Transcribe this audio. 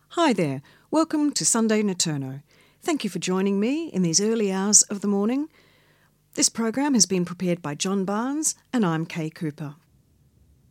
Hi there, welcome to Sunday Naturno. Thank you for joining me in these early hours of the morning. This program has been prepared by John Barnes and I'm Kay Cooper.